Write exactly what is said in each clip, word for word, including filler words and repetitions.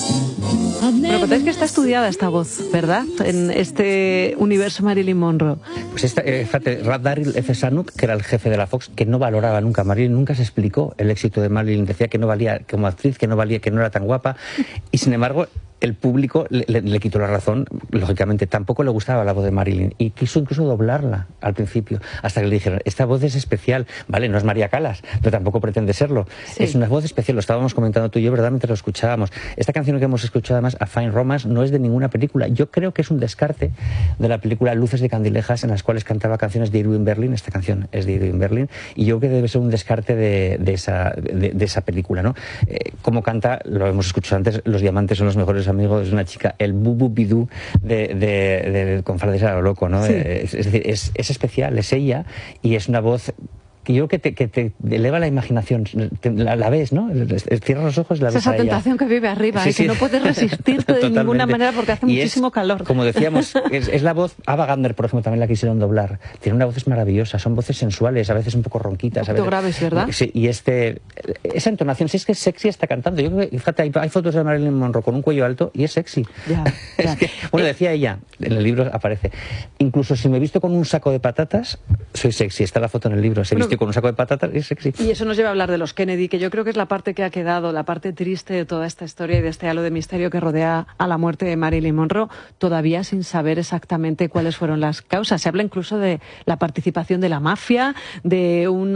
Pero contáis que está estudiada esta voz, ¿verdad? En este universo Marilyn Monroe. Pues esta, eh, fíjate, Daryl F. Zanuck, que era el jefe de la Fox, que no valoraba nunca a Marilyn, nunca se explicó el éxito de Marilyn, decía que no valía como actriz, que no valía, que no era tan guapa, y sin embargo el público le, le, le quitó la razón, lógicamente. Tampoco le gustaba la voz de Marilyn y quiso incluso doblarla al principio, hasta que le dijeron, esta voz es especial, vale, no es María Callas, pero tampoco pretende serlo. Sí. Es una voz especial, lo estábamos comentando tú y yo, ¿verdad?, mientras lo escuchábamos. Esta canción que hemos escuchado además, A Fine Romance, no es de ninguna película. Yo creo que es un descarte de la película Luces de Candilejas, en las cuales cantaba canciones de Irving Berlin. Esta canción es de Irving Berlin y yo creo que debe ser un descarte de, de, esa, de, de esa película, ¿no? Eh, como canta, lo hemos escuchado antes, los diamantes son los mejores amigos de una chica, el bubu bidú de, de, de Confradesa a lo loco, ¿no? Sí. Es, es decir, es, es especial, es ella, y es una voz que yo creo que te, que te eleva la imaginación, te, la, la ves, ¿no? Cierras los ojos y la ves. Esa tentación que vive arriba, sí, y sí. que no puedes resistirte de ninguna manera porque hace y muchísimo es, calor. Como decíamos, es, es la voz, Ava Gardner, por ejemplo, también la quisieron doblar. Tiene una voz maravillosa, son voces sensuales, a veces un poco ronquitas. Un poco graves, ¿verdad? Sí, y este, esa entonación, si es que es sexy, está cantando. Yo creo que, fíjate, hay, hay fotos de Marilyn Monroe con un cuello alto y es sexy. Ya, ya. Es que, bueno, decía ella, en el libro aparece, incluso si me he visto con un saco de patatas, soy sexy. Está la foto en el libro, se bueno, vistió con un saco de patatas. Es sexy. Y eso nos lleva a hablar de los Kennedy, que yo creo que es la parte que ha quedado, la parte triste de toda esta historia y de este halo de misterio que rodea a la muerte de Marilyn Monroe, todavía sin saber exactamente cuáles fueron las causas. Se habla incluso de la participación de la mafia, de un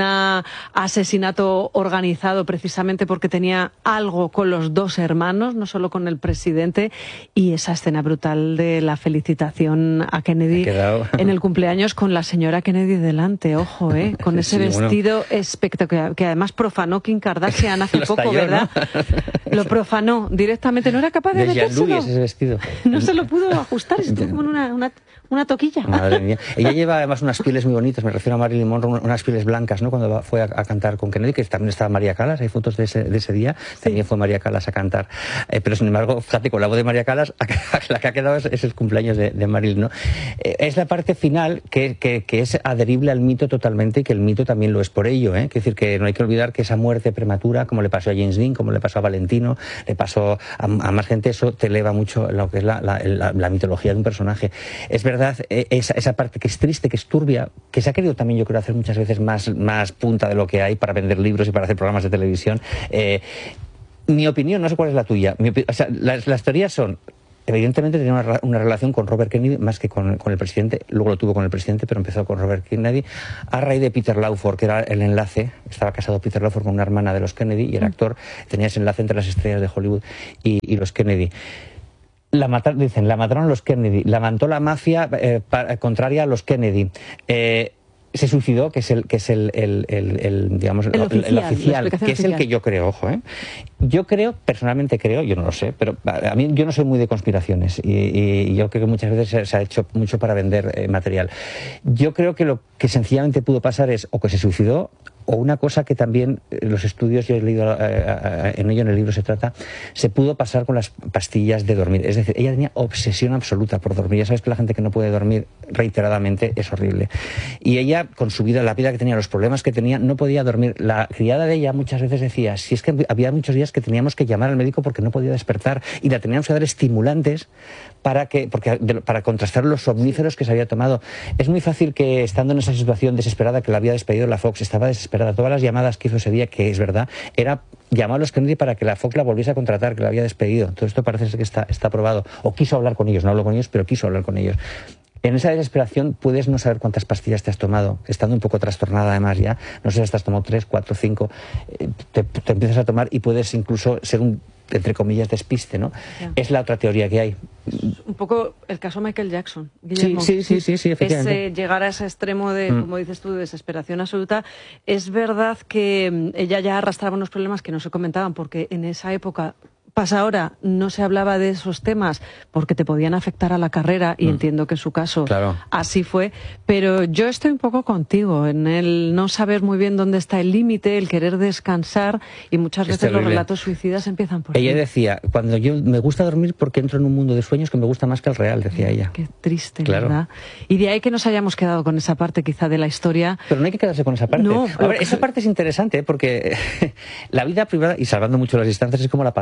asesinato organizado precisamente porque tenía algo con los dos hermanos, no solo con el presidente, y esa escena brutal de la felicitación a Kennedy en el cumpleaños con la señora Kennedy delante, ojo, eh, con ese sí, vestido bueno. espectacular, que además profanó Kim Kardashian hace poco, estalló, ¿verdad? ¿No? Lo profanó directamente, no era capaz de, de metérselo. Ese vestido. No se lo pudo ajustar, estuvo como en una, una, una toquilla. Madre mía. Ella lleva además unas pieles muy bonitas, me refiero a Marilyn Monroe, unas pieles blancas, ¿no? Cuando fue a, a cantar con Kennedy, que también estaba María Callas, hay fotos de ese, de ese día, sí. También fue María Callas a cantar. Eh, pero sin embargo, fíjate, con la voz de María Callas, la que ha quedado es, es el cumpleaños de, de Marilyn, ¿no? Eh, es la parte final que, que, que es adherible al mito totalmente y que el mito también lo es por ello, ¿eh? Es decir, que no hay que olvidar que esa muerte prematura, como le pasó a James Dean, como le pasó a Valentino, le pasó a, a más gente, eso te eleva mucho lo que es la, la, la, la mitología de un personaje. Es verdad, eh, esa, esa parte que es triste, que es turbia, que se ha querido también, yo creo, hacer muchas veces más, más punta de lo que hay para vender libros y para hacer programas de televisión. Eh, mi opinión, no sé cuál es la tuya, mi o sea, las, las teorías son... Evidentemente tenía una, una relación con Robert Kennedy más que con, con el presidente, luego lo tuvo con el presidente, pero empezó con Robert Kennedy a raíz de Peter Lawford, que era el enlace. Estaba casado Peter Lawford con una hermana de los Kennedy y el actor tenía ese enlace entre las estrellas de Hollywood y, y los Kennedy. La mataron, dicen, la mataron los Kennedy, la mató la mafia eh, para, contraria a los Kennedy. Eh, se suicidó, que es el que es el, el, el, el digamos el oficial, el oficial que oficial. Es el que yo creo, ojo, ¿eh? Yo creo, personalmente creo, yo no lo sé, pero a mí yo no soy muy de conspiraciones y, y yo creo que muchas veces se, se ha hecho mucho para vender eh, material. Yo creo que lo que sencillamente pudo pasar es o que se suicidó, o una cosa que también los estudios, yo he leído eh, en ello, en el libro se trata, se pudo pasar con las pastillas de dormir. Es decir, ella tenía obsesión absoluta por dormir. Ya sabes que la gente que no puede dormir reiteradamente es horrible. Y ella, con su vida, la vida que tenía, los problemas que tenía, no podía dormir. La criada de ella muchas veces decía, si es que había muchos días que teníamos que llamar al médico porque no podía despertar y la teníamos que dar estimulantes para que porque para contrastar los somníferos que se había tomado. Es muy fácil que, estando en esa situación desesperada, que la había despedido la Fox, estaba desesperada. Todas las llamadas que hizo ese día, que es verdad, era llamar a los Kennedy para que la Fox la volviese a contratar, que la había despedido. Todo esto parece ser que está, está probado. O quiso hablar con ellos, no habló con ellos, pero quiso hablar con ellos. En esa desesperación puedes no saber cuántas pastillas te has tomado, estando un poco trastornada además ya, no sé si te has tomado tres, cuatro, cinco, eh, te, te empiezas a tomar y puedes incluso ser un, entre comillas, despiste, ¿no? Ya. Es la otra teoría que hay. Un poco el caso Michael Jackson, Guillermo. Sí, sí, sí, sí, sí, efectivamente. Ese llegar a ese extremo de, mm. como dices tú, de desesperación absoluta. Es verdad que ella ya arrastraba unos problemas que no se comentaban, porque en esa época... Pasa ahora, no se hablaba de esos temas porque te podían afectar a la carrera y mm. entiendo que en su caso claro. así fue, pero yo estoy un poco contigo en el no saber muy bien dónde está el límite, el querer descansar y muchas veces los relatos suicidas empiezan por ella ahí. Decía, cuando yo me gusta dormir porque entro en un mundo de sueños que me gusta más que el real, decía ella. Qué triste, claro. ¿verdad? Y de ahí que nos hayamos quedado con esa parte quizá de la historia. Pero no hay que quedarse con esa parte. No, a ver, esa parte es interesante porque la vida privada, y salvando mucho las distancias, es como la Pantoja actual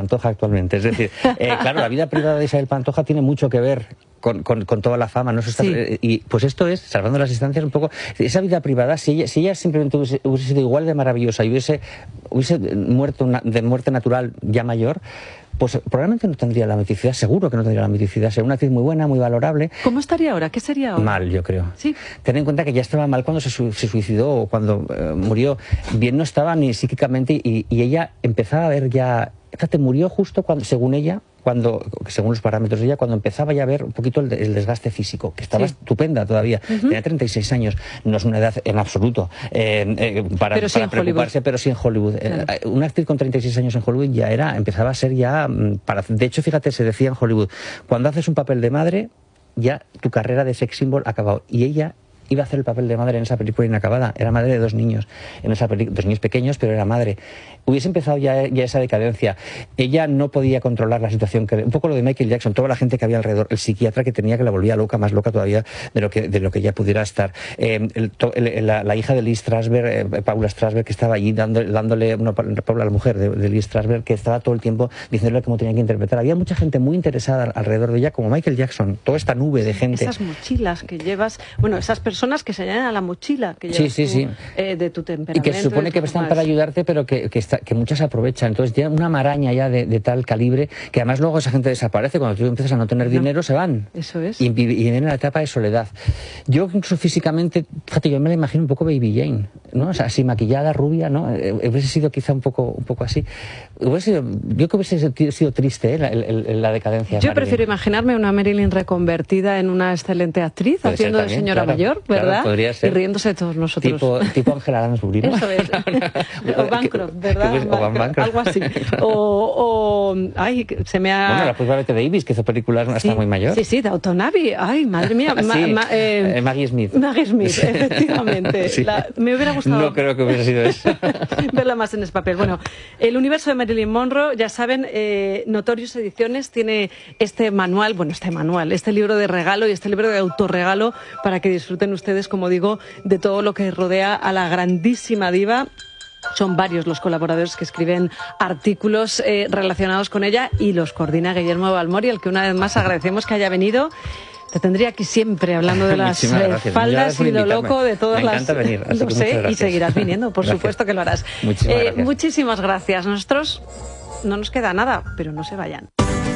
actualmente. Es decir, eh, claro, la vida privada de Isabel Pantoja tiene mucho que ver Con, con, con toda la fama, ¿no? Eso está, sí. Y pues esto es, salvando las distancias un poco, esa vida privada, si ella, si ella simplemente hubiese, hubiese sido igual de maravillosa y hubiese, hubiese muerto una, de muerte natural ya mayor, pues probablemente no tendría la miticidad, seguro que no tendría la miticidad, sería una actriz muy buena, muy valorable. ¿Cómo estaría ahora? ¿Qué sería ahora? Mal, yo creo. ¿Sí? Ten en cuenta que ya estaba mal cuando se, su, se suicidó o cuando eh, murió, bien no estaba ni psíquicamente y, y ella empezaba a ver ya, fíjate, murió justo cuando, según ella, cuando, según los parámetros de ella, cuando empezaba ya a ver un poquito el, el desgaste físico, que estaba sí. estupenda todavía, uh-huh. tenía treinta y seis años, no es una edad en absoluto eh, eh, para, pero sí para preocuparse, Hollywood. Pero sí en Hollywood. Claro. Eh, una actriz con treinta y seis años en Hollywood ya era, empezaba a ser ya, para, de hecho, fíjate, se decía en Hollywood, cuando haces un papel de madre, ya tu carrera de sex symbol ha acabado. Y ella iba a hacer el papel de madre en esa película inacabada. Era madre de dos niños, en esa película, dos niños pequeños, pero era madre. Hubiese empezado ya, ya esa decadencia. Ella no podía controlar la situación, que un poco lo de Michael Jackson, toda la gente que había alrededor, el psiquiatra que tenía que la volvía loca, más loca todavía de lo que, de lo que ella pudiera estar. Eh, el, el, la, la hija de Lee Strasberg, eh, Paula Strasberg, que estaba allí dando, dándole, una, Paula, la mujer de, de Lee Strasberg, que estaba todo el tiempo diciéndole cómo tenía que interpretar. Había mucha gente muy interesada alrededor de ella, como Michael Jackson, toda esta nube de gente. Esas mochilas que llevas, bueno, esas personas que se llaman a la mochila que llevas sí, sí, tú, sí. Eh, de tu temperamento. Y que se supone que están para ayudarte, pero que, que, está, que muchas aprovechan. Entonces tienen una maraña ya de, de tal calibre que además luego esa gente desaparece. Cuando tú empiezas a no tener no. dinero, se van. Eso es. Y, y vienen a la etapa de soledad. Yo incluso físicamente, fíjate, yo me la imagino un poco Baby Jane, ¿no? O sea, así maquillada, rubia, ¿no? Eh, hubiese sido quizá un poco, un poco así. Hubiese sido, yo creo que hubiese sido triste, ¿eh? la, la, la decadencia. Yo prefiero imaginarme una Marilyn reconvertida en una excelente actriz, puede haciendo de señora claro, mayor, ¿verdad? Claro, podría ser. Y riéndose de todos nosotros. Tipo, tipo Angela Lansbury, ¿no? Eso es. O Bancroft, ¿verdad? O Van Bancroft. Algo así. O, o, ay, se me ha... Bueno, la propia Bette Davis, que hizo películas, no sí, está muy mayor. Sí, sí, Downton Abbey. Ay, madre mía. Ma, sí, ma, eh, Maggie Smith. Maggie Smith, efectivamente. Sí. La, me hubiera gustado... No creo que hubiera sido eso. Verla más en ese papel. Bueno, el universo de Marilyn Monroe, ya saben, eh, Notorious Ediciones tiene este manual, bueno, este manual, este libro de regalo y este libro de autorregalo para que disfruten ustedes, como digo, de todo lo que rodea a la grandísima diva. Son varios los colaboradores que escriben artículos eh, relacionados con ella y los coordina Guillermo Balmori, al que una vez más agradecemos que haya venido. Te tendría aquí siempre hablando de las eh, faldas y lo loco de todas Me las... encanta venir, así lo que sé, muchas y seguirás viniendo, por gracias. Supuesto que lo harás. Muchísimas, eh, gracias. muchísimas gracias. Nosotros no nos queda nada, pero no se vayan.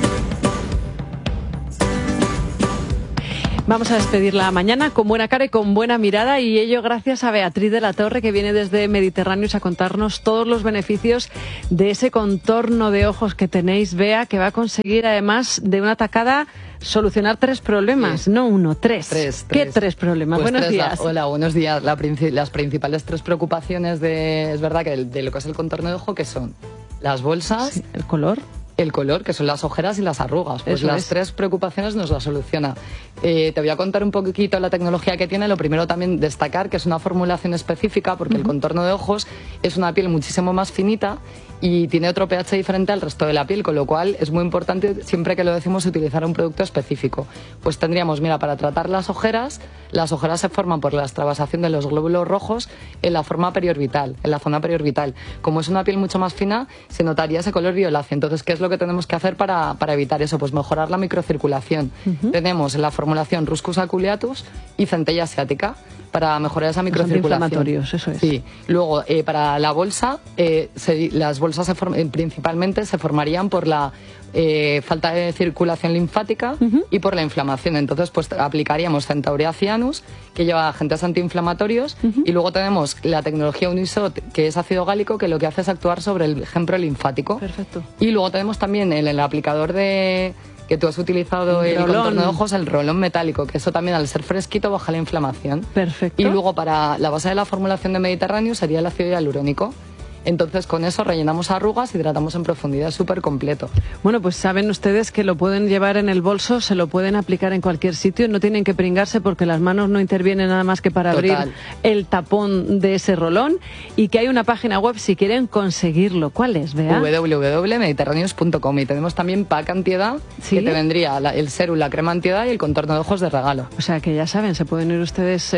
Vamos a despedirla mañana con buena cara y con buena mirada, y ello gracias a Beatriz de la Torre, que viene desde Mediterráneos a contarnos todos los beneficios de ese contorno de ojos que tenéis, Bea, que va a conseguir además de una tacada solucionar tres problemas, sí. no uno, tres. Tres, ¿Qué tres. tres problemas? Pues Buenos tres, días. La, hola, buenos días. La princi las principales tres preocupaciones de, es verdad, que de, de lo que es el contorno de ojo, que son las bolsas, sí, el color, el color, que son las ojeras y las arrugas. Pues Eso las es. tres preocupaciones nos las soluciona. Eh, te voy a contar un poquito la tecnología que tiene. Lo primero también destacar que es una formulación específica, porque uh-huh. el contorno de ojos es una piel muchísimo más finita y tiene otro pH diferente al resto de la piel, con lo cual es muy importante, siempre que lo decimos, utilizar un producto específico. Pues tendríamos, mira, para tratar las ojeras, las ojeras se forman por la extravasación de los glóbulos rojos en la forma periorbital, en la zona periorbital. Como es una piel mucho más fina, se notaría ese color violáceo. Entonces, ¿qué es lo que tenemos que hacer para, para evitar eso? Pues mejorar la microcirculación. Uh-huh. Tenemos en la formulación Ruscus aculeatus y centella asiática para mejorar esa microcirculación. Antiinflamatorios, eso es. Sí. Luego, eh, para la bolsa, eh, se, las bolsas se form- principalmente se formarían por la eh, falta de circulación linfática uh-huh. y por la inflamación. Entonces, pues aplicaríamos Centaurea cyanus, que lleva agentes antiinflamatorios, uh-huh. y luego tenemos la tecnología Unisot, que es ácido gálico, que lo que hace es actuar sobre el ejemplo linfático. Perfecto. Y luego tenemos también el, el aplicador de... que tú has utilizado el, el contorno de ojos, el rolón metálico, que eso también al ser fresquito baja la inflamación. Perfecto. Y luego para la base de la formulación de Mediterráneo sería el ácido hialurónico. Entonces con eso rellenamos arrugas y hidratamos en profundidad, súper completo. Bueno, pues saben ustedes que lo pueden llevar en el bolso, se lo pueden aplicar en cualquier sitio, no tienen que pringarse porque las manos no intervienen nada más que para Total. abrir el tapón de ese rolón, y que hay una página web si quieren conseguirlo. ¿Cuál es, Bea? w w w punto mediterráneos punto com, y tenemos también pack antiedad, ¿sí? Que te vendría la, el serum, la crema antiedad y el contorno de ojos de regalo. O sea que ya saben, se pueden ir ustedes... Eh,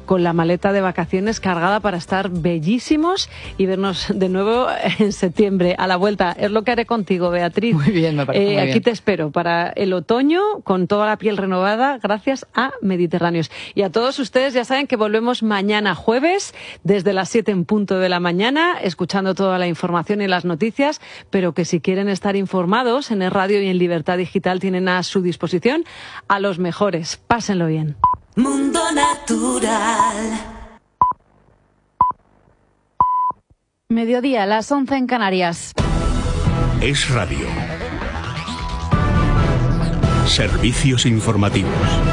con la maleta de vacaciones cargada para estar bellísimos y vernos de nuevo en septiembre a la vuelta. Es lo que haré contigo, Beatriz. Muy bien, me parece eh, muy aquí bien. te espero para el otoño con toda la piel renovada gracias a Mediterráneos. Y a todos ustedes ya saben que volvemos mañana jueves desde las siete en punto de la mañana escuchando toda la información y las noticias, pero que si quieren estar informados en el radio y en Libertad Digital tienen a su disposición a los mejores. Pásenlo bien. Mundo Natural. Mediodía, las once en Canarias. Es radio. Servicios informativos.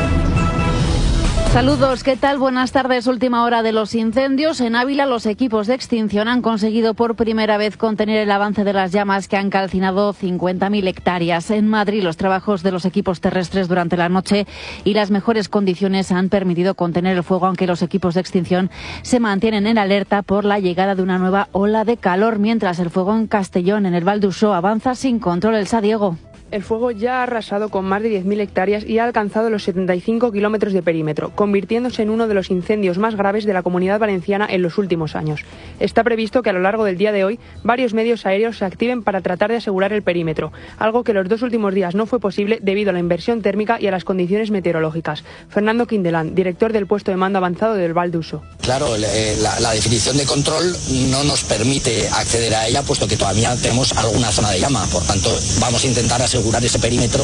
Saludos, ¿qué tal? Buenas tardes. Última hora de los incendios. En Ávila, los equipos de extinción han conseguido por primera vez contener el avance de las llamas que han calcinado cincuenta mil hectáreas. En Madrid, los trabajos de los equipos terrestres durante la noche y las mejores condiciones han permitido contener el fuego, aunque los equipos de extinción se mantienen en alerta por la llegada de una nueva ola de calor, mientras el fuego en Castellón, en el Val d'Uixó, avanza sin control. El Diego. El fuego ya ha arrasado con más de diez mil hectáreas y ha alcanzado los setenta y cinco kilómetros de perímetro, convirtiéndose en uno de los incendios más graves de la Comunidad Valenciana en los últimos años. Está previsto que a lo largo del día de hoy varios medios aéreos se activen para tratar de asegurar el perímetro, algo que los dos últimos días no fue posible debido a la inversión térmica y a las condiciones meteorológicas. Fernando Quindelán, director del puesto de mando avanzado del Val d'Uixó. Claro, la, la definición de control no nos permite acceder a ella, puesto que todavía tenemos alguna zona de llama. Por tanto, vamos a intentar asegurar ese perímetro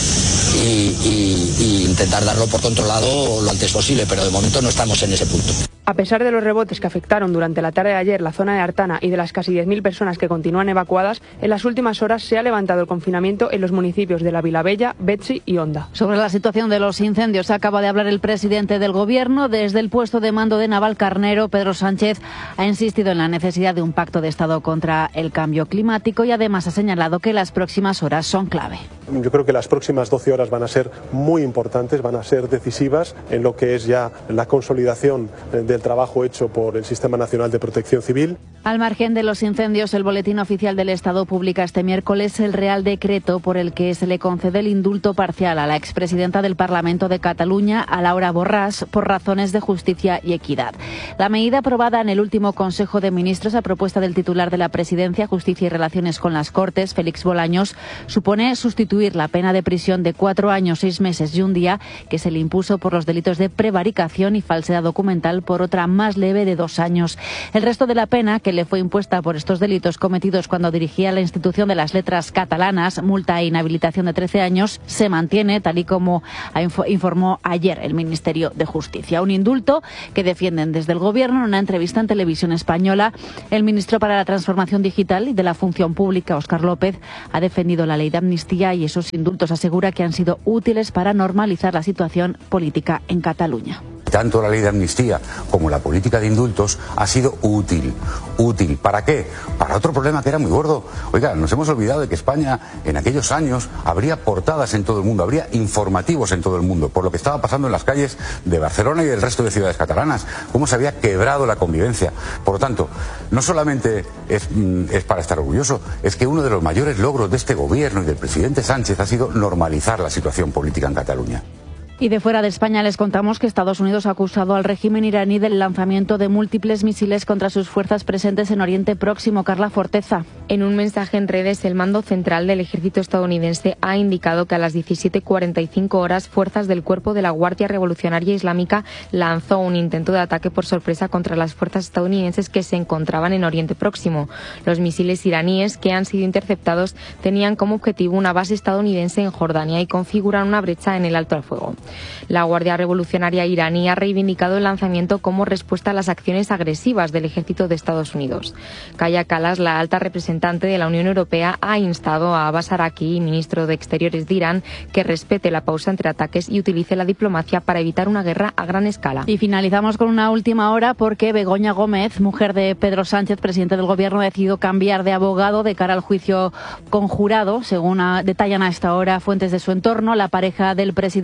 y, y, y intentar darlo por controlado lo antes posible, pero de momento no estamos en ese punto. A pesar de los rebotes que afectaron durante la tarde de ayer la zona de Artana y de las casi diez mil personas que continúan evacuadas, en las últimas horas se ha levantado el confinamiento en los municipios de La Vilavella, Betxi y Onda. Sobre la situación de los incendios acaba de hablar el presidente del Gobierno. Desde el puesto de mando de Navalcarnero, Pedro Sánchez ha insistido en la necesidad de un pacto de Estado contra el cambio climático y además ha señalado que las próximas horas son clave. Yo creo que las próximas doce horas van a ser muy importantes, van a ser decisivas en lo que es ya la consolidación del trabajo hecho por el Sistema Nacional de Protección Civil. Al margen de los incendios, el Boletín Oficial del Estado publica este miércoles el Real Decreto por el que se le concede el indulto parcial a la expresidenta del Parlamento de Cataluña, a Laura Borràs, por razones de justicia y equidad. La medida aprobada en el último Consejo de Ministros a propuesta del titular de la Presidencia, Justicia y Relaciones con las Cortes, Félix Bolaños, supone sustituir la pena de prisión de cuatro años, seis meses y un día que se le impuso por los delitos de prevaricación y falsedad documental por otra más leve de dos años. El resto de la pena que le fue impuesta por estos delitos cometidos cuando dirigía la institución de las letras catalanas, multa e inhabilitación de trece años, se mantiene, tal y como informó ayer el Ministerio de Justicia. Un indulto que defienden desde el Gobierno. En una entrevista en Televisión Española, el ministro para la Transformación Digital y de la Función Pública, Óscar López, ha defendido la ley de amnistía y esos indultos asegura que han sido útiles para normalizar la situación política en Cataluña. Tanto la ley de amnistía como la política de indultos ha sido útil. ¿Útil para qué? Para otro problema que era muy gordo. Oiga, nos hemos olvidado de que España en aquellos años habría portadas en todo el mundo, habría informativos en todo el mundo, por lo que estaba pasando en las calles de Barcelona y del resto de ciudades catalanas, cómo se había quebrado la convivencia. Por lo tanto, no solamente es, es para estar orgulloso, es que uno de los mayores logros de este gobierno y del presidente Sánchez ha sido normalizar la situación política en Cataluña. Y de fuera de España les contamos que Estados Unidos ha acusado al régimen iraní del lanzamiento de múltiples misiles contra sus fuerzas presentes en Oriente Próximo. Carla Forteza. En un mensaje en redes, el mando central del ejército estadounidense ha indicado que a las diecisiete cuarenta y cinco horas, fuerzas del cuerpo de la Guardia Revolucionaria Islámica lanzó un intento de ataque por sorpresa contra las fuerzas estadounidenses que se encontraban en Oriente Próximo. Los misiles iraníes que han sido interceptados tenían como objetivo una base estadounidense en Jordania y configuran una brecha en el alto al fuego. La Guardia Revolucionaria iraní ha reivindicado el lanzamiento como respuesta a las acciones agresivas del ejército de Estados Unidos. Kaya Kallas, la alta representante de la Unión Europea, ha instado a Abbas Araqui, ministro de Exteriores de Irán, que respete la pausa entre ataques y utilice la diplomacia para evitar una guerra a gran escala. Y finalizamos con una última hora porque Begoña Gómez, mujer de Pedro Sánchez, presidente del Gobierno, ha decidido cambiar de abogado de cara al juicio conjurado. Según detallan a esta hora fuentes de su entorno, la pareja del presidente de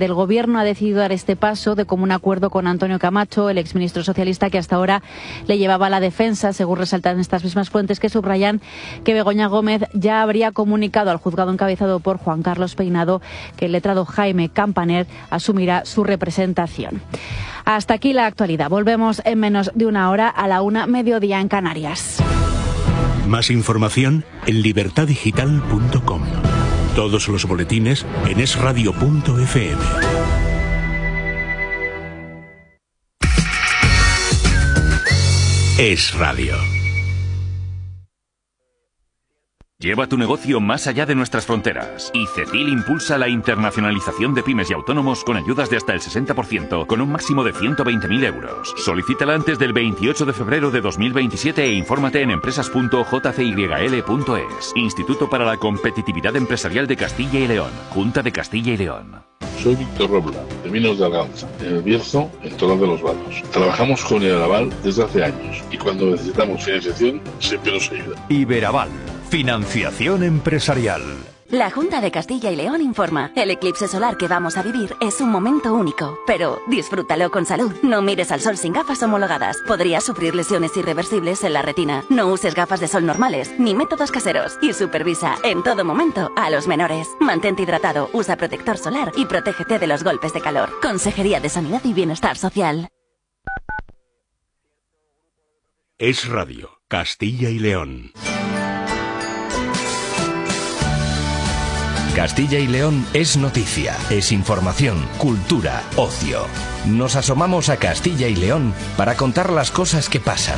del Gobierno ha decidido dar este paso de común acuerdo con Antonio Camacho, el exministro socialista que hasta ahora le llevaba la defensa, según resaltan estas mismas fuentes que subrayan que Begoña Gómez ya habría comunicado al juzgado encabezado por Juan Carlos Peinado que el letrado Jaime Campaner asumirá su representación. Hasta aquí la actualidad. Volvemos en menos de una hora a la una, mediodía en Canarias. Más información en libertad digital punto com. Todos los boletines en es radio punto efe eme. Es Radio. Lleva tu negocio más allá de nuestras fronteras. Y Cecil impulsa la internacionalización de pymes y autónomos con ayudas de hasta el sesenta por ciento, con un máximo de ciento veinte mil euros. Solicítala antes del veintiocho de febrero de dos mil veintisiete e infórmate en empresas punto jc y l punto es. Instituto para la Competitividad Empresarial de Castilla y León. Junta de Castilla y León. Soy Víctor Robla, de Minos de Arganza, en el Bierzo, en Toral de los Valos. Trabajamos con Iberaval desde hace años y cuando necesitamos financiación siempre nos ayuda. Iberaval, financiación empresarial. La Junta de Castilla y León informa. El eclipse solar que vamos a vivir es un momento único, pero disfrútalo con salud. No mires al sol sin gafas homologadas. Podrías sufrir lesiones irreversibles en la retina. No uses gafas de sol normales, ni métodos caseros. Y supervisa en todo momento a los menores. Mantente hidratado, usa protector solar y protégete de los golpes de calor. Consejería de Sanidad y Bienestar Social. Es Radio, Castilla y León. Castilla y León es noticia, es información, cultura, ocio. Nos asomamos a Castilla y León para contar las cosas que pasan.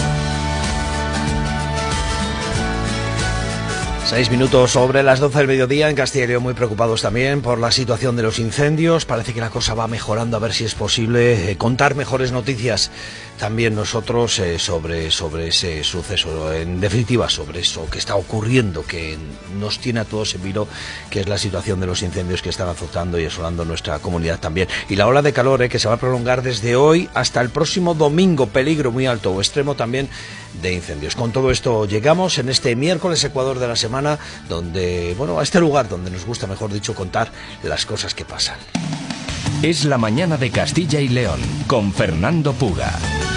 Seis minutos sobre las doce del mediodía en Castilla y León, muy preocupados también por la situación de los incendios. Parece que la cosa va mejorando, a ver si es posible eh, contar mejores noticias también nosotros eh, sobre, sobre ese suceso, en definitiva sobre eso que está ocurriendo, que nos tiene a todos en vilo, que es la situación de los incendios que están azotando y asolando nuestra comunidad también. Y la ola de calor eh, que se va a prolongar desde hoy hasta el próximo domingo, peligro muy alto o extremo también de incendios. Con todo esto llegamos en este miércoles Ecuador de la semana, donde, bueno, a este lugar donde nos gusta, mejor dicho, contar las cosas que pasan. Es la mañana de Castilla y León, con Fernando Puga.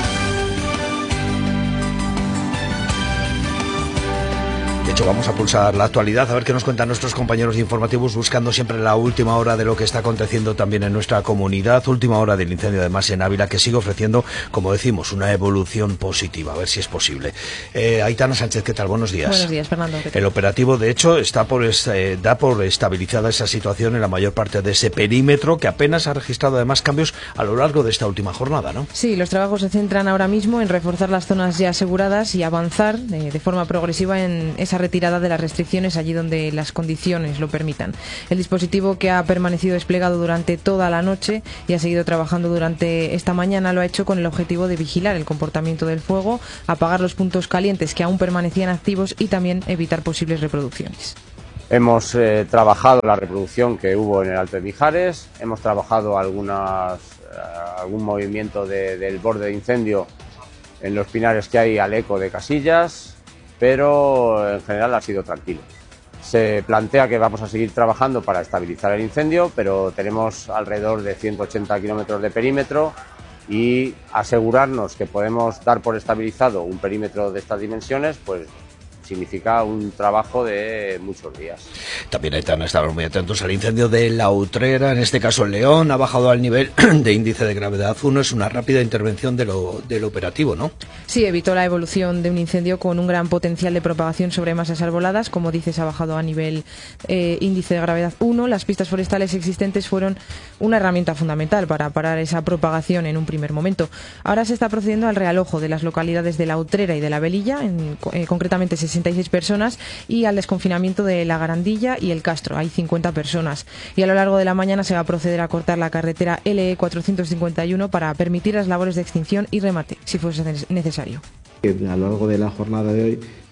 De hecho, vamos a pulsar la actualidad, a ver qué nos cuentan nuestros compañeros informativos, buscando siempre la última hora de lo que está aconteciendo también en nuestra comunidad. Última hora del incendio, además, en Ávila, que sigue ofreciendo, como decimos, una evolución positiva, a ver si es posible. Eh, Aitana Sánchez, ¿qué tal? Buenos días. Buenos días, Fernando. ¿Qué tal? El operativo, de hecho, está por eh, da por estabilizada esa situación en la mayor parte de ese perímetro, que apenas ha registrado, además, cambios a lo largo de esta última jornada, ¿no? Sí, los trabajos se centran ahora mismo en reforzar las zonas ya aseguradas y avanzar eh, de forma progresiva en esa retirada de las restricciones allí donde las condiciones lo permitan. El dispositivo, que ha permanecido desplegado durante toda la noche y ha seguido trabajando durante esta mañana, lo ha hecho con el objetivo de vigilar el comportamiento del fuego, apagar los puntos calientes que aún permanecían activos y también evitar posibles reproducciones. Hemos eh, trabajado la reproducción que hubo en el Alto de Mijares, hemos trabajado algunas, eh, algún movimiento de, del borde de incendio en los pinares que hay al eco de Casillas, pero en general ha sido tranquilo. Se plantea que vamos a seguir trabajando para estabilizar el incendio, pero tenemos alrededor de ciento ochenta kilómetros de perímetro y asegurarnos que podemos dar por estabilizado un perímetro de estas dimensiones, pues significa un trabajo de muchos días. También Aitana, estamos muy atentos al incendio de La Utrera, en este caso en León, ha bajado al nivel de índice de gravedad uno, es una rápida intervención de lo, del operativo, ¿no? Sí, evitó la evolución de un incendio con un gran potencial de propagación sobre masas arboladas, como dices, ha bajado a nivel eh, índice de gravedad uno, las pistas forestales existentes fueron una herramienta fundamental para parar esa propagación en un primer momento. Ahora se está procediendo al realojo de las localidades de La Utrera y de La Velilla, en, eh, concretamente sesenta y seis personas, y al desconfinamiento de La Garandilla y El Castro, hay cincuenta personas. Y a lo largo de la mañana se va a proceder a cortar la carretera L E cuatrocientos cincuenta y uno para permitir las labores de extinción y remate, si fuese necesario. A lo largo de la jornada de hoy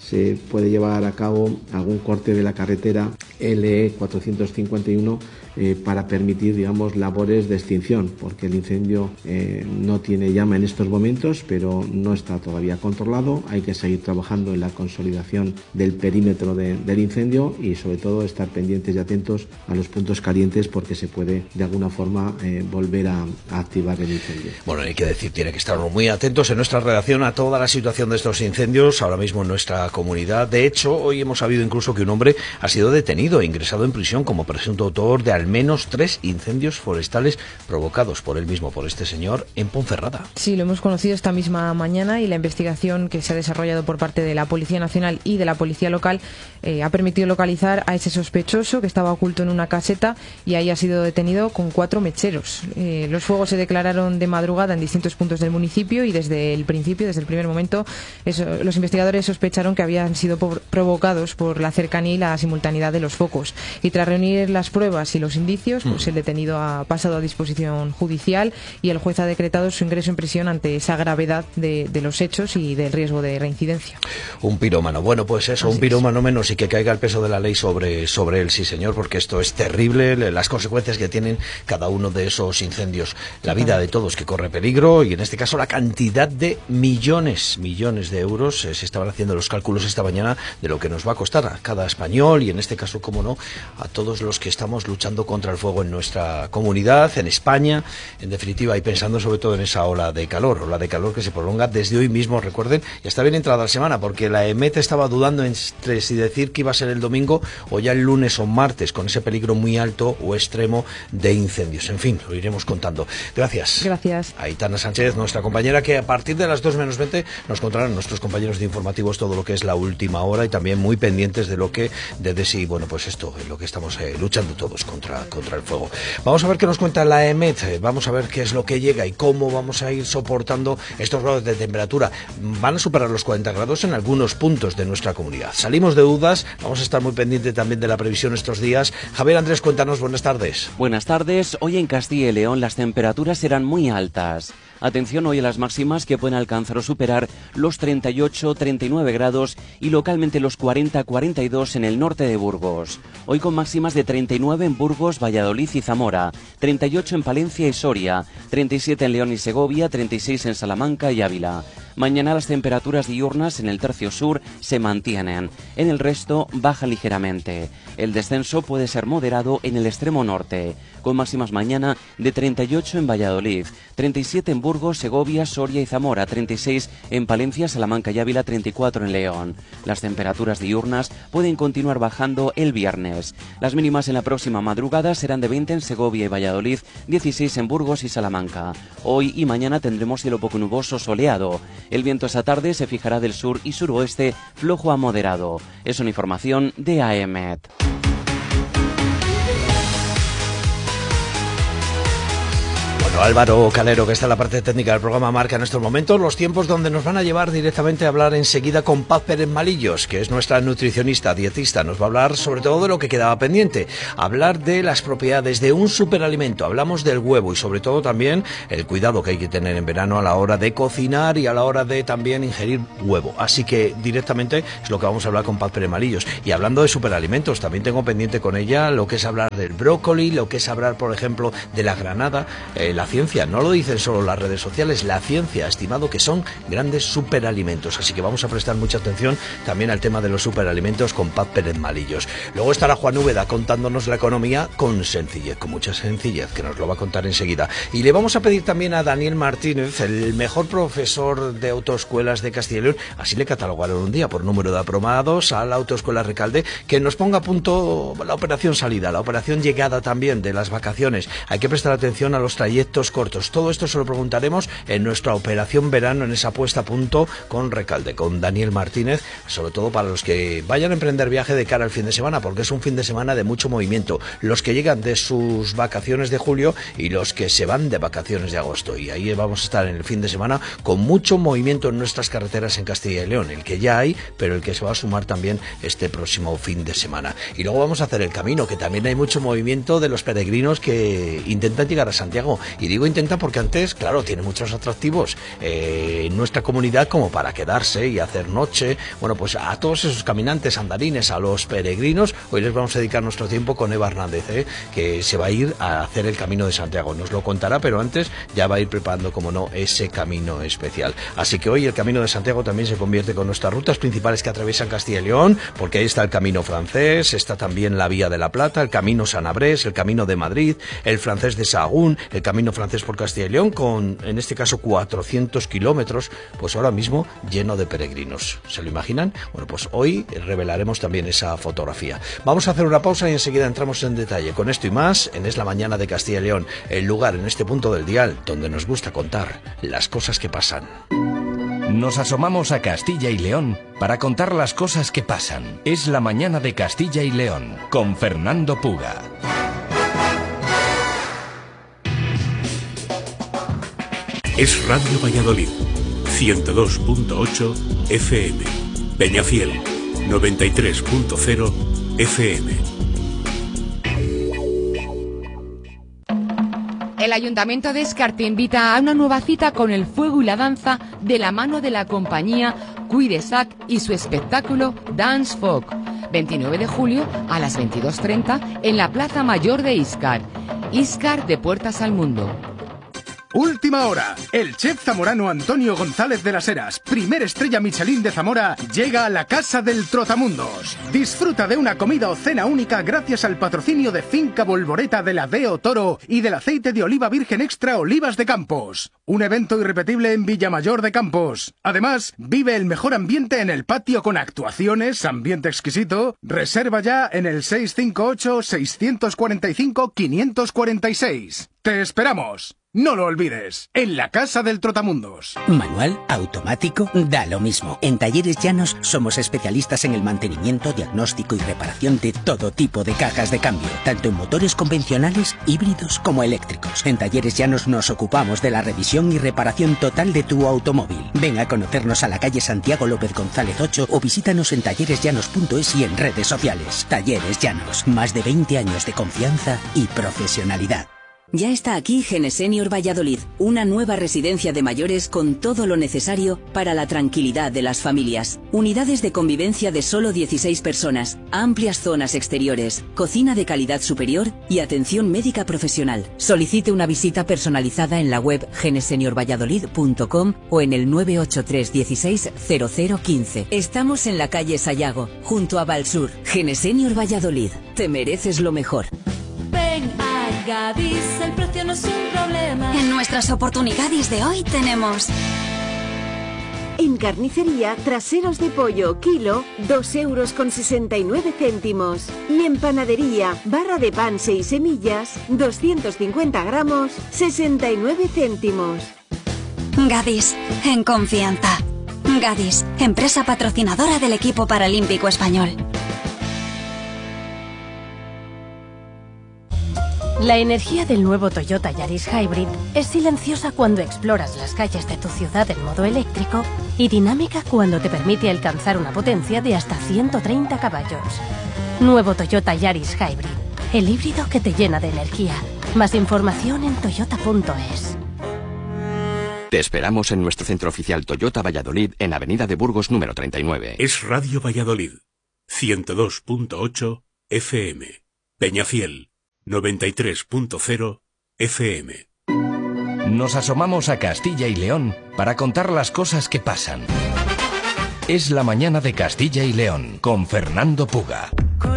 se puede llevar a cabo algún corte de la carretera L E cuatrocientos cincuenta y uno eh, para permitir, digamos, labores de extinción, porque el incendio eh, no tiene llama en estos momentos, pero no está todavía controlado. Hay que seguir trabajando en la consolidación del perímetro de, del incendio y, sobre todo, estar pendientes y atentos a los puntos calientes, porque se puede, de alguna forma, eh, volver a, a activar el incendio. Bueno, hay que decir, tiene que estar muy atentos en nuestra redacción a toda la situación de estos incendios ahora mismo en nuestra comunidad. De hecho, hoy hemos sabido incluso que un hombre ha sido detenido e ingresado en prisión como presunto autor de al menos tres incendios forestales provocados por él mismo, por este señor, en Ponferrada. Sí, lo hemos conocido esta misma mañana y la investigación que se ha desarrollado por parte de la Policía Nacional y de la Policía Local eh, ha permitido localizar a ese sospechoso que estaba oculto en una caseta y ahí ha sido detenido con cuatro mecheros. Eh, los fuegos se declararon de madrugada en distintos puntos del municipio y desde el principio, desde el primer momento, eso, los investigadores sospecharon que habían sido por, provocados por la cercanía y la simultaneidad de los focos. Y tras reunir las pruebas y los indicios, pues el detenido ha pasado a disposición judicial y el juez ha decretado su ingreso en prisión ante esa gravedad de, de los hechos y del riesgo de reincidencia. Un pirómano. Bueno, pues eso, Así un pirómano es. menos y que caiga el peso de la ley sobre, sobre él, sí señor, porque esto es terrible, las consecuencias que tienen cada uno de esos incendios. La vida de todos que corre peligro y en este caso la cantidad de millones, millones de euros. Eh, se estaban haciendo los cálculos esta mañana de lo que nos va a costar a cada español y en este caso, como no, a todos los que estamos luchando contra el fuego en nuestra comunidad, en España, en definitiva, y pensando sobre todo en esa ola de calor, ola de calor que se prolonga desde hoy mismo, recuerden, y está bien entrada la semana, porque la EMET estaba dudando entre si decir que iba a ser el domingo o ya el lunes o martes, con ese peligro muy alto o extremo de incendios. En fin, lo iremos contando. Gracias. Gracias. Aitana Sánchez, nuestra compañera, que a partir de las dos menos veinte nos contarán nuestros compañeros de informativos todo lo que es la última hora y también muy pendientes de lo que, desde sí, bueno, pues esto, en lo que estamos eh, luchando todos contra, contra el fuego. Vamos a ver qué nos cuenta la EMET, vamos a ver qué es lo que llega y cómo vamos a ir soportando estos grados de temperatura. Van a superar los cuarenta grados en algunos puntos de nuestra comunidad. Salimos de dudas, vamos a estar muy pendientes también de la previsión estos días. Javier Andrés, cuéntanos, buenas tardes. Buenas tardes. Hoy en Castilla y León las temperaturas serán muy altas. Atención hoy a las máximas que pueden alcanzar o superar los treinta y ocho, treinta y nueve grados y localmente los cuarenta, cuarenta y dos en el norte de Burgos. Hoy con máximas de treinta y nueve en Burgos, Valladolid y Zamora, treinta y ocho en Palencia y Soria, treinta y siete en León y Segovia, treinta y seis en Salamanca y Ávila. Mañana las temperaturas diurnas en el tercio sur se mantienen, en el resto bajan ligeramente. El descenso puede ser moderado en el extremo norte, con máximas mañana de treinta y ocho en Valladolid, treinta y siete en Burgos, Segovia, Soria y Zamora, treinta y seis en Palencia, Salamanca y Ávila, treinta y cuatro en León. Las temperaturas diurnas pueden continuar bajando el viernes. Las mínimas en la próxima madrugada serán de veinte en Segovia y Valladolid, dieciséis en Burgos y Salamanca. Hoy y mañana tendremos cielo poco nuboso soleado. El viento esta tarde se fijará del sur y suroeste flojo a moderado. Es una información de A E M E T. Bueno, Álvaro Calero, que está en la parte técnica del programa, marca en estos momentos los tiempos donde nos van a llevar directamente a hablar enseguida con Paz Pérez Malillos, que es nuestra nutricionista, dietista. Nos va a hablar sobre todo de lo que quedaba pendiente, hablar de las propiedades de un superalimento. Hablamos del huevo y sobre todo también el cuidado que hay que tener en verano a la hora de cocinar y a la hora de también ingerir huevo. Así que directamente es lo que vamos a hablar con Paz Pérez Malillos. Y hablando de superalimentos, también tengo pendiente con ella lo que es hablar del brócoli, lo que es hablar, por ejemplo, de la granada, eh, la ciencia, no lo dicen solo las redes sociales, la ciencia ha estimado que son grandes superalimentos, así que vamos a prestar mucha atención también al tema de los superalimentos con Paz Pérez Malillos. Luego estará Juan Úbeda contándonos la economía con sencillez, con mucha sencillez, que nos lo va a contar enseguida. Y le vamos a pedir también a Daniel Martínez, el mejor profesor de autoescuelas de Castilla y León, así le catalogaron un día por número de aprobados a la autoescuela Recalde, que nos ponga a punto la operación salida, la operación llegada también de las vacaciones. Hay que prestar atención a los trayectos cortos. Todo esto se lo preguntaremos en nuestra operación verano, en esa puesta a punto con Recalde, con Daniel Martínez, sobre todo para los que vayan a emprender viaje de cara al fin de semana, porque es un fin de semana de mucho movimiento. Los que llegan de sus vacaciones de julio y los que se van de vacaciones de agosto. Y ahí vamos a estar en el fin de semana con mucho movimiento en nuestras carreteras en Castilla y León, el que ya hay, pero el que se va a sumar también este próximo fin de semana. Y luego vamos a hacer el camino, que también hay mucho movimiento de los peregrinos que intentan llegar a Santiago. Y digo intenta porque antes, claro, tiene muchos atractivos eh, en nuestra comunidad como para quedarse y hacer noche. Bueno, pues a todos esos caminantes, andarines, a los peregrinos, hoy les vamos a dedicar nuestro tiempo con Eva Hernández, ¿eh? que se va a ir a hacer el Camino de Santiago. Nos lo contará, pero antes ya va a ir preparando, como no, ese camino especial. Así que hoy el Camino de Santiago también se convierte con nuestras rutas principales que atraviesan Castilla y León, porque ahí está el Camino francés, está también la Vía de la Plata, el Camino Sanabrés, el Camino de Madrid, el francés de Sahagún, el Camino francés por Castilla y León, con, en este caso, cuatrocientos kilómetros, pues ahora mismo lleno de peregrinos. ¿Se lo imaginan? Bueno, pues hoy revelaremos también esa fotografía. Vamos a hacer una pausa y enseguida entramos en detalle con esto y más en Es la Mañana de Castilla y León, el lugar en este punto del dial donde nos gusta contar las cosas que pasan. Nos asomamos a Castilla y León para contar las cosas que pasan. Es la Mañana de Castilla y León con Fernando Puga. Es Radio Valladolid, ciento dos punto ocho F M. Peñafiel, noventa y tres punto cero F M. El Ayuntamiento de Escar te invita a una nueva cita con el fuego y la danza de la mano de la compañía Cuidesac y su espectáculo Dance Folk. veintinueve de julio a las veintidós treinta en la Plaza Mayor de Íscar. Íscar de puertas al mundo. Última hora. El chef zamorano Antonio González de las Heras, primer estrella Michelin de Zamora, llega a la Casa del Trotamundos. Disfruta de una comida o cena única gracias al patrocinio de Finca Volvoreta de la Deo Toro y del aceite de oliva virgen extra Olivas de Campos. Un evento irrepetible en Villamayor de Campos. Además, vive el mejor ambiente en el patio con actuaciones, ambiente exquisito. Reserva ya en el seis cinco ocho, seis cuatro cinco, cinco cuatro seis. ¡Te esperamos! No lo olvides, en la Casa del Trotamundos. Manual, automático, da lo mismo. En Talleres Llanos somos especialistas en el mantenimiento, diagnóstico y reparación de todo tipo de cajas de cambio, tanto en motores convencionales, híbridos como eléctricos. En Talleres Llanos nos ocupamos de la revisión y reparación total de tu automóvil. Ven a conocernos a la calle Santiago López González ocho o visítanos en talleres llanos punto es y en redes sociales. Talleres Llanos, más de veinte años de confianza y profesionalidad. Ya está aquí Genesenior Valladolid, una nueva residencia de mayores con todo lo necesario para la tranquilidad de las familias. Unidades de convivencia de solo dieciséis personas, amplias zonas exteriores, cocina de calidad superior y atención médica profesional. Solicite una visita personalizada en la web genesenior valladolid punto com o en el nueve ocho tres dieciséis cero cero quince. Estamos en la calle Sayago, junto a Valsur. Genesenior Valladolid, te mereces lo mejor. Ven a Gadis, el precio no es un problema. En nuestras oportunidades de hoy tenemos... En carnicería, traseros de pollo, kilo, dos euros con sesenta y nueve céntimos. Y en panadería, barra de pan seis semillas, doscientos cincuenta gramos, sesenta y nueve céntimos. Gadis, en confianza. Gadis, empresa patrocinadora del equipo paralímpico español. La energía del nuevo Toyota Yaris Hybrid es silenciosa cuando exploras las calles de tu ciudad en modo eléctrico y dinámica cuando te permite alcanzar una potencia de hasta ciento treinta caballos. Nuevo Toyota Yaris Hybrid, el híbrido que te llena de energía. Más información en toyota punto es. Te esperamos en nuestro centro oficial Toyota Valladolid en Avenida de Burgos número treinta y nueve. Es Radio Valladolid, ciento dos punto ocho F M. Peñafiel, noventa y tres punto cero F M. Nos asomamos a Castilla y León para contar las cosas que pasan. Es la Mañana de Castilla y León con Fernando Puga.